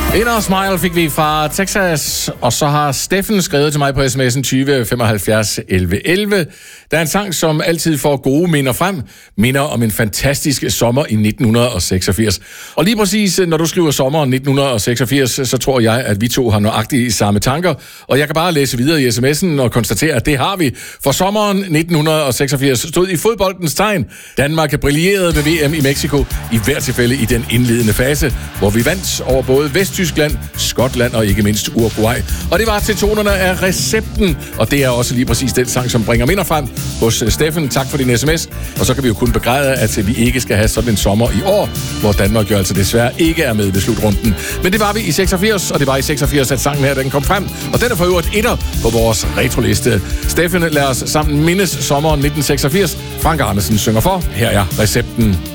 Inner Smile fik vi fra Texas, og så har Steffen skrevet til mig på sms'en 20 75 11 11. Der er en sang, som altid får gode minder frem. Minder om en fantastisk sommer i 1986. Og lige præcis, når du skriver sommeren 1986, så tror jeg, at vi to har nøjagtigt samme tanker. Og jeg kan bare læse videre i sms'en og konstatere, at det har vi. For sommeren 1986 stod i fodboldens tegn. Danmark brillerede ved VM i Mexico, i hvert tilfælde i den indledende fase, hvor vi vandt over både Vesttyskland, Skotland og ikke mindst Uruguay. Og det var til tonerne af Recepten, og det er også lige præcis den sang, som bringer minder frem hos Steffen. Tak for din sms. Og så kan vi jo kun begræde, at vi ikke skal have sådan en sommer i år, hvor Danmark jo altså desværre ikke er med ved slutrunden. Men det var vi i 86, og det var i 86, at sangen her den kom frem. Og den er for øvrigt etter på vores retroliste. Steffen, lad os sammen mindes sommeren 1986. Frank Andersen synger for. Her er Recepten.